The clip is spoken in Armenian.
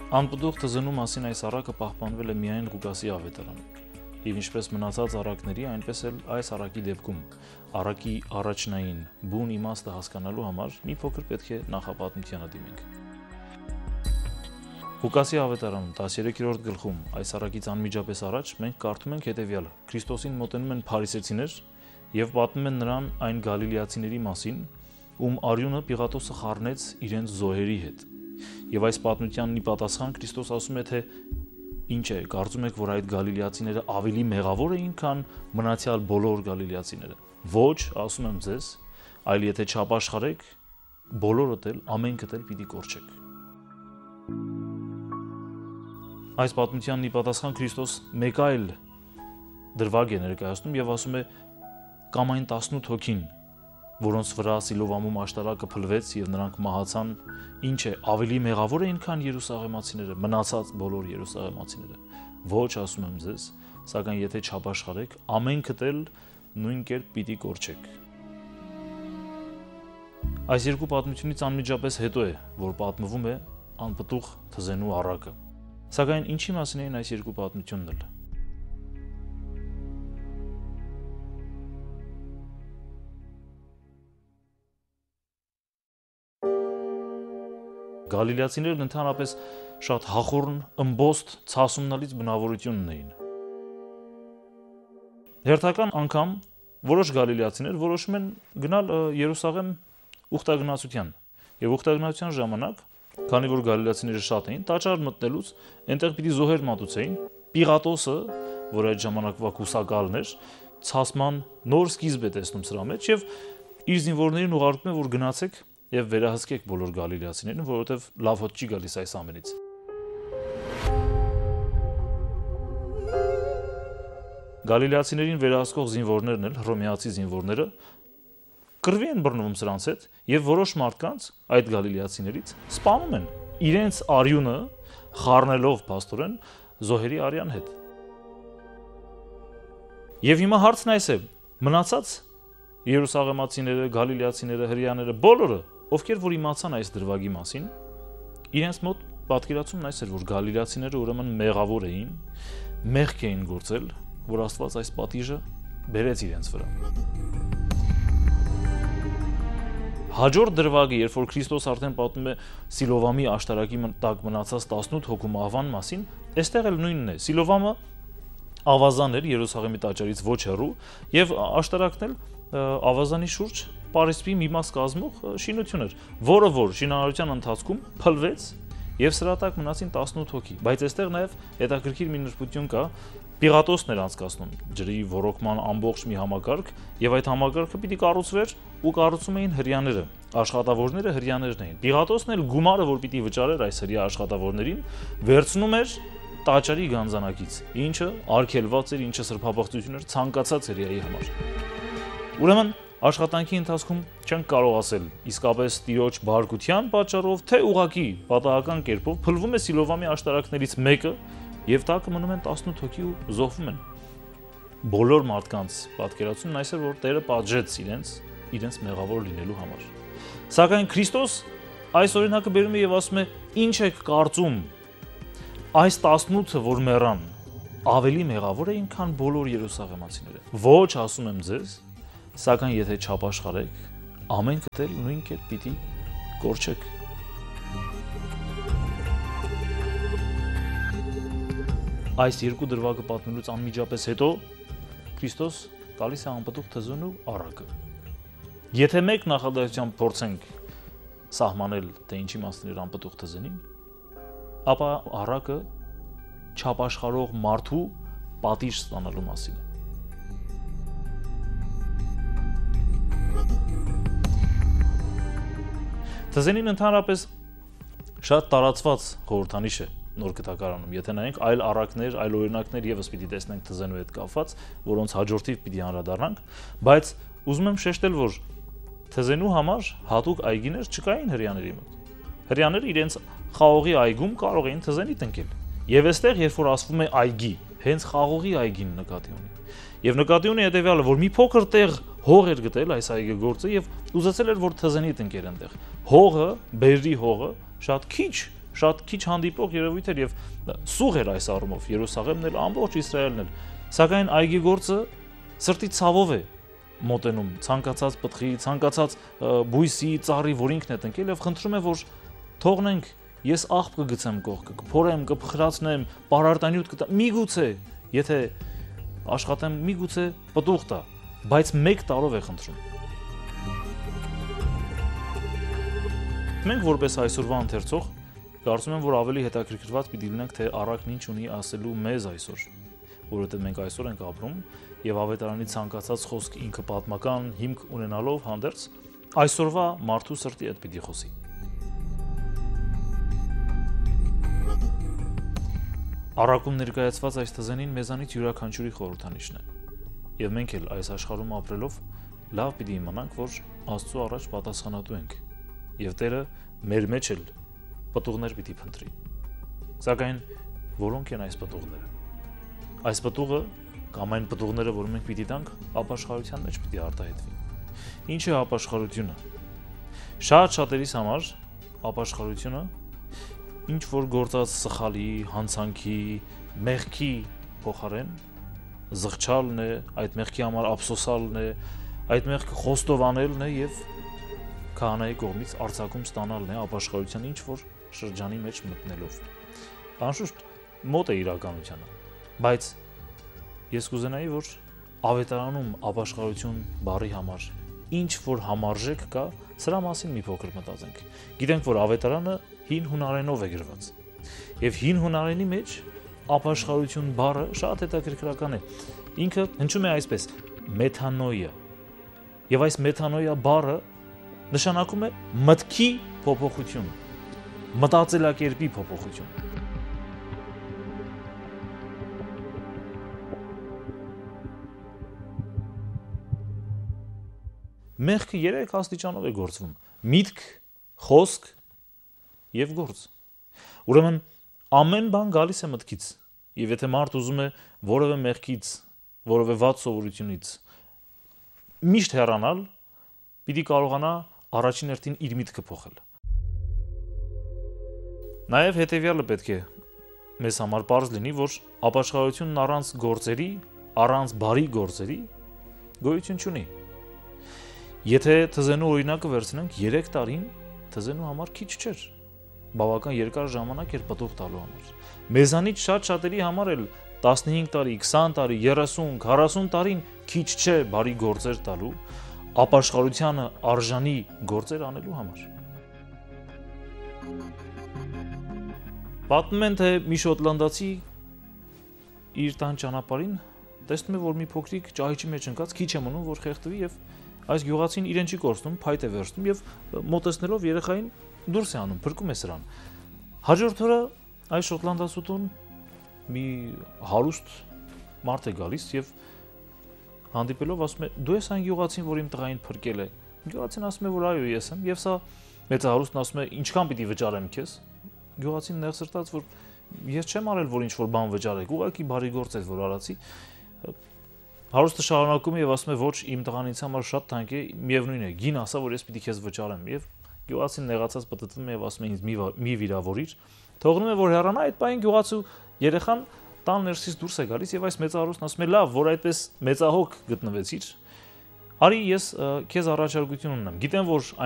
Անպտուղ թզնու մասին այս առակը պահպանվել է միայն Ղուկասի ավետարանում, եւ ինչպես մնացած առակների, այնպես էլ այս առակի դեպքում առակի առաջնային բուն իմաստը հասկանալու համար մի փոքր պետք է նախապատմությանը դիմենք։ Ղուկասի ավետարանում 13-րդ գլխում այս առակից անմիջապես առաջ մենք կարդում ենք հետևյալը. Քրիստոսին մոտենում են փարիսեցիներ եւ պատմում են նրան այն գալիլեացիների մասին, ում արյունը Պիղատոսը խառնեց իրենց զոհերի հետ։ Եվ այս պատմությանն ի պատասխան Քրիստոս ասում է, թե ինչ է, կարծում եք, որ այդ գալիլեացիները ավելի մեղավոր էին, քան մնացյալ բոլոր գալիլեացիները։ Ոչ, ասում եմ ձեզ, այլ եթե չապաշխարեք, բոլորդ էլ, ամենքդ էլ պիտի կորչեք։ Այս պատմությանն ի պատասխան Քրիստոս մեկ այլ դրվագ է ներկայացնում եւ ասում է կամ այն 18 հոգին, որոնց վրա Սիլովամում աշտարակը փլվեց եւ նրանք մահացան, ինչ է, ավելի մեղավոր էին, քան Երուսաղեմացիները, մնացած բոլոր Երուսաղեմացիները։ Ոչ, ասում եմ ձեզ, սակայն եթե չապաշխարեք, ամենքդ էլ նույն կերպ պիտի կորչեք։ Այս երկու պատմությունից անմիջապես հետո է, որ պատմվում է անպտուղ թզենու առակը։ Սակայն ինչի մասին էին այս երկու պատմությունն էլ։ Գալիլեացիներն ընդհանրապես շատ հախորն, ըմբոստ, ցասումնալից բնավորություն ունեին։ Հերթական անգամ որոշ գալիլեացիներ որոշում են գնալ Երուսաղեմ ուխտագնացության։ Եվ ուխտագնացության ժամանակ, քանի որ գալիլեացիները շատ էին, տաճար մտնելուց այնտեղ պիտի զոհեր մատուցեին։ Պիղատոսը, որ այդ ժամանակվա կուսակալն էր, ցասման նոր սկիզբ է տեսնում սրա մեջ եւ իր զինվորներին ուղարկում է, որ գնացեք եւ վերահսկեք բոլոր գալիլեացիներին, որովհետեւ լավ հոտ չի գալիս այս ամենից։ Գալիլեացիներին վերահսկող զինվորներն էլ, հռոմեացի զինվորները, կռվի են բռնվում սրանց հետ եւ որոշ մարդկանց այդ գալիլեացիներից սպանում են իրենց արյունը խառնելով փաստորեն զոհերի արյան հետ։ Եվ հիմա հարցն այս է. մնացած Երուսաղեմացիները, գալիլեացիները, հրեաները, բոլորը, ովքեր որ իմացան այս դրվագի մասին, իրենց մոտ պատկերացումն այս էր, որ գալիլեացիները ուրեմն մեղավոր էին, մեղք էին գործել, որ Աստված այս պատիժը բերեց իրենց վրա։ Հաջորդ դրվագը, երբ որ Քրիստոս արդեն պատմում է Սիլովամի աշտարակի տակ մնացած 18 հոգու մահվան մասին, այստեղ էլ նույնն է։ Սիլովամը ավազան էր Երուսաղեմի տաճարից ոչ հեռու եւ աշտարակն էլ ավազանի շուրջ Պարիսպի մի մաս կազմող շինություն էր, որը որ շինարարության ընթացքում փլվեց եւ սրա տակ մնացին 18 հոգի, բայց այստեղ նաեւ հետաքրքիր մի նշություն կա, Պիղատոսն էր անցկացնում ջրի ռոռոկման ամբողջ մի համակարգ եւ այդ համակարգը պիտի կառուցվեր ու կառուցում էին հրեաները, աշխատավորները հրեաներն էին։ Պիղատոսն էլ գումարը, որ պիտի վճարեր այս հրեա աշխատավորներին, վերցնում էր տաճարի գանձանակից, ինչը արգելված էր, ինչը սրբապղծություն էր ցանկացած հրեայի համար։ Ուրեմն աշխատանքի ընթացքում չենք կարող ասել իսկապես տիրոջ բարկության պատճառով, թե ուղղակի պատահական կերպով փլվում է Սիլովամի աշտարակներից մեկը եւ տակը մնում են 18 հոգի ու զոհվում են։ Բոլոր մարդկանց պատկերացումն այս էր, որ Տերը պատժեց իրենց մեղավոր լինելու համար։ Սակայն Քրիստոս այս օրինակը բերում է եւ ասում է. «Ինչ եք կարծում, այս 18-ը, որ մեռան, ավելի մեղավոր էին, քան բոլոր երուսաղեմացիները։ Ոչ, ասում եմ ձեզ, սակայն եթե չապաշխարեք, ամենքդ էլ նույն կերպ պիտի կորչեք»։ Այս երկու դրվագը պատմելուց անմիջապես հետո Քրիստոս տալիս է անպտուղ թզենու առակը։ Եթե մեկ նախադասությամբ փորձենք սահմանել, թե ինչի մասին էր անպտուղ թզենին, ապա առակը չապաշխարող մարդու պատիժ ստանալու մասին է։ Թզենին ընդհանրապես շատ տարածված խորհրդանիշ է նոր գտակարանում, եթե նայենք այլ առակներ, այլ օրինակներ եւս պիտի տեսնենք թզենու հետ կապված, որոնց հաջորդիվ պիտի անդրադառնանք, բայց ուզում եմ շեշտել, որ թզենու համար հատուկ այգիներ չկային հրեաների մոտ։ Հրեաները իրենց խաղողի այգում կարող էին թզենի տնկել։ Եվ այստեղ, երբ որ ասվում է այգի, հենց խաղողի այգին նկատի ունի։ Եվ նկատի ունի հետեւյալը, որ մի փոքր տեղ հող էր գտել այս այգեգործը եւ ուզեցել էր, որ թզենի տնկեր այնտեղ։ Հողը, բերրի հողը շատ քիչ շատ քիչ հանդիպող երևույթ էր եւ սուղ էր այս առումով Երուսաղեմն էլ ամբողջ Իսրայելն էլ, սակայն այգիգործը սրտի ցավով է մոտենում ցանկացած պտղի, ցանկացած բույսի, ծառի, որ ինքն է տնկել եւ խնդրում է, որ թողնենք, ես աղբ կգցեմ կողքը, կփորեմ, կփխրացնեմ, պարարտանյութ կտամ, միգուցե, եթե աշխատեմ, միգուցե պտուղ տա, բայց 1 տարով է խնդրում։ Մենք որպես այսօրվա ընթերցող կարծում եմ, որ ավելի հետաքրքրված պիտի լինենք, թե առակն ինչ ունի ասելու մեզ այսօր, որովհետեւ մենք այսօր ենք ապրում եւ ավետարանի ցանկացած խոսք ինքը պատմական հիմք ունենալով հանդերձ այսօրվա մարդու սրտի հետ պիտի խոսի։ Առակում ներկայացված այս թզենին մեզանից յուրաքանչյուրի խորհրդանիշն է։ Եվ մենք էլ այս աշխարհում ապրելով լավ պիտի իմանանք, որ Աստծո առաջ պատասխանատու ենք։ Եվ Տերը մեր մեջ էլ պտուղներ պիտի փնտրի։ Սակայն որոնք են այս պտուղները։ Այս պտուղը կամ այն պտուղները, որ մենք պիտի տանք, ապաշխարության մեջ պիտի արտահայտվի։ Ինչ է ապաշխարությունը։ Շատ շատերիս համար ապաշխարությունը ինչ որ գործած սխալի, հանցանքի, մեղքի փոխարեն զղջալն է, այդ մեղքի համար ափսոսալն է, այդ մեղքը խոստովանելն է եւ քահանայի կողմից արձակում ստանալն է ապաշխարության ինչ որ շրջանի մեջ մտնելով։ Անշուշտ մոտ է իրականությանը, բայց ես կուզենայի, որ ավետարանում ապաշխարություն բառի համար ինչ որ համարժեք կա, սրա մասին մի փոքր մտածենք։ Գիտենք, որ ավետարանը հին հունարենով է գրված։ Եվ հին հունարենի մեջ ապաշխարություն բառը շատ հետաքրքրական է։ Ինքը հնչում է այսպես՝ մեթանոյա։ Եվ այս մեթանոյա բառը նշանակում է մտքի փոփոխություն, մտածելակերպի փոփոխություն։ Մեղքը 3 աստիճանով է գործվում՝ միտք, խոսք եւ գործ։ Ուրեմն ամեն բան գալիս է մտքից։ Եվ եթե մարդ ուզում է որևէ մեղքից, որևէ վատ սովորությունից միշտ հեռանալ, պիտի կարողանա առաջին հերթին իր միտքը փոխել։ Նաեւ հետեւյալը պետք է մեզ համար պարզ լինի, որ ապաշխարությունն առանց գործերի, առանց բարի գործերի գոյություն չունի։ Եթե թզենու օրինակը վերցնենք, 3 տարին թզենու համար քիչ չէր։ Բավական երկար ժամանակ էր պտուղ տալու համար։ Մեզանից շատերի համար էլ 15 տարի, 20 տարի, 30, 40 տարին քիչ չէ բարի գործեր տալու, ապաշխարությանը արժանի գործեր անելու համար։ Պատմում են, թե մի շոտլանդացի իր տան ճանապարհին տեսնում է, որ մի փոքրիկ ճահիճի մեջ ընկած քիչ է մնում, որ խեղդվի եւ այս գյուղացին իրեն չի կորցնում, փայտ է վերցնում եւ մոտեցնելով երեխային դուրս է անում, փրկում է սրան։ Հաջորդ օրը այս շոտլանդացուտուն մի հարուստ մարդ է գալիս եւ հանդիպելով ասում է. «Դու ես այն գյուղացին, որ իմ տղային փրկել է»։ Գյուղացին ասում է, որ այո, ես եմ, եւ սա մեծահարուստն ասում է. «Ինչքան պիտի վճարեմ քեզ»։ Գյուղացին նեղսրտած, որ ես չեմ արել, որ ինչ որ բան վճարեք, ուղղակի բարի գործ է, որ արացի։ Հարուստը շարունակում է եւ ասում է. «Ոչ, իմ տղան ինձ համար շատ թանկ է, միևնույն է, գին ասա, որ ես պիտի քեզ վճարեմ»։ Եվ գյուղացին նեղացած պտտվում է եւ ասում է. «Ինձ մի վիրավորիր»։ Թողնում է, որ հեռանա, այդ պահին գյուղացու երեխան տան ներսից դուրս է գալիս եւ այս մեծահարուստն ասում է. «Լավ, որ այդպես մեծահոգ գտնվեցիր, արի ես քեզ առաջարկություն ունեմ։ Գիտեմ, որ